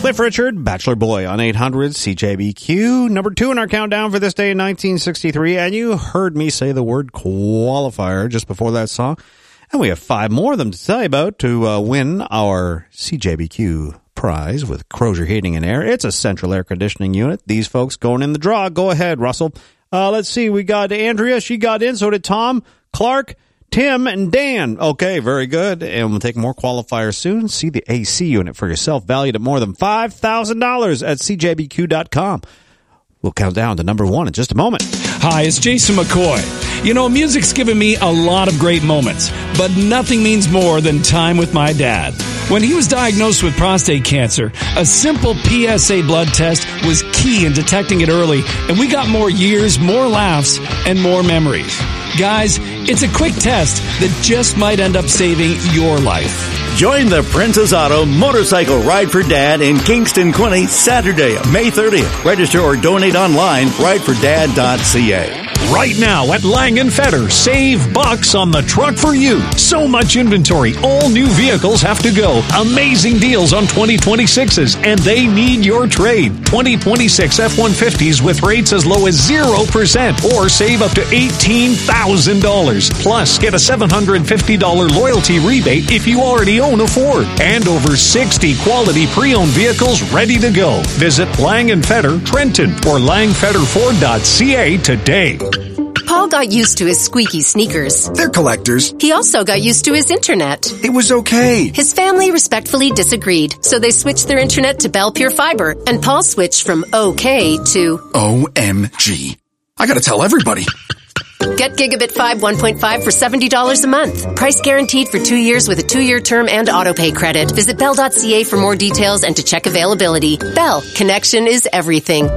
Cliff Richard, Bachelor Boy on 800 CJBQ. Number 2 in our countdown for this day in 1963. And you heard me say the word qualifier just before that song. And we have 5 more of them to tell you about to win our CJBQ prize with Crozier Heating and Air. It's a central air conditioning unit. These folks going in the draw. Go ahead, Russell. Let's see. We got Andrea. She got in. So did Tom, Clark, Tim, and Dan. Okay, very good. And we'll take more qualifiers soon. See the AC unit for yourself, valued at more than $5,000 at CJBQ.com. We'll count down to number 1 in just a moment. Hi, it's Jason McCoy. You know, music's given me a lot of great moments, but nothing means more than time with my dad. When he was diagnosed with prostate cancer, a simple PSA blood test was key in detecting it early, and we got more years, more laughs, and more memories. Guys, it's a quick test that just might end up saving your life. Join the Princess Auto Motorcycle Ride for Dad in Kingston, Quinte, Saturday, May 30th. Register or donate online, ridefordad.ca. Right now at Lang & Fetter, save bucks on the truck for you. So much inventory, all new vehicles have to go. Amazing deals on 2026s, and they need your trade. 2026 F-150s with rates as low as 0%, or save up to $18,000. Plus, get a $750 loyalty rebate if you already own a Ford. And over 60 quality pre-owned vehicles ready to go. Visit Lang & Fetter, Trenton, or langfetterford.ca today. Paul got used to his squeaky sneakers. They're collectors. He also got used to his internet. It was okay. His family respectfully disagreed, so they switched their internet to Bell Pure Fiber, and Paul switched from OK to OMG. I gotta tell everybody. Get Gigabit 5 1.5 for $70 a month. Price guaranteed for 2 years with a 2-year term and autopay credit. Visit Bell.ca for more details and to check availability. Bell, connection is everything.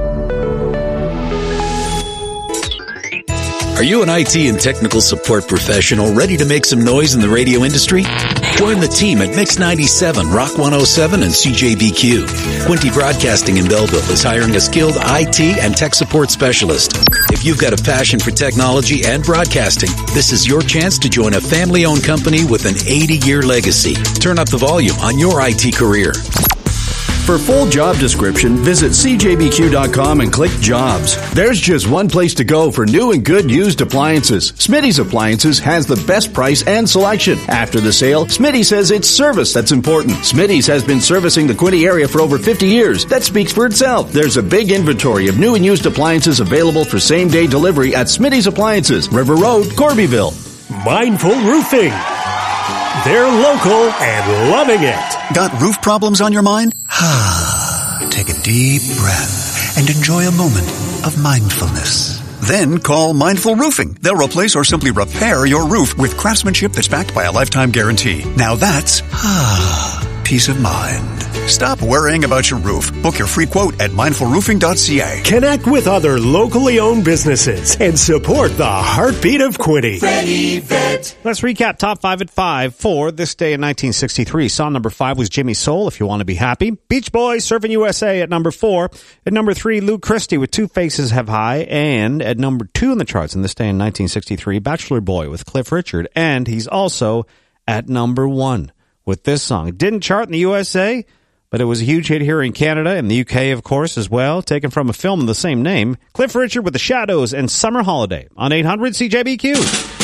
Are you an IT and technical support professional ready to make some noise in the radio industry? Join the team at Mix 97, Rock 107, and CJBQ. Quinte Broadcasting in Belleville is hiring a skilled IT and tech support specialist. If you've got a passion for technology and broadcasting, this is your chance to join a family-owned company with an 80-year legacy. Turn up the volume on your IT career. For full job description, visit CJBQ.com and click Jobs. There's just one place to go for new and good used appliances. Smitty's Appliances has the best price and selection. After the sale, Smitty says it's service that's important. Smitty's has been servicing the Quinte area for over 50 years. That speaks for itself. There's a big inventory of new and used appliances available for same-day delivery at Smitty's Appliances, River Road, Corbyville. Mindful Roofing. They're local and loving it. Got roof problems on your mind? Take a deep breath and enjoy a moment of mindfulness. Then call Mindful Roofing. They'll replace or simply repair your roof with craftsmanship that's backed by a lifetime guarantee. Now that's peace of mind. Stop worrying about your roof. Book your free quote at mindfulroofing.ca. Connect with other locally owned businesses and support the heartbeat of Quinte. Ready, Vet. Let's recap top 5 at 5 for this day in 1963. Song number 5 was Jimmy Soul, If You Want to Be Happy. Beach Boys, Surfing USA at number 4. At number 3, Lou Christie with Two Faces Have High. And at number 2 in the charts in this day in 1963, Bachelor Boy with Cliff Richard. And he's also at number 1 with this song. It didn't chart in the USA, but it was a huge hit here in Canada and the UK, of course, as well. Taken from a film of the same name. Cliff Richard with The Shadows and Summer Holiday on 800 CJBQ.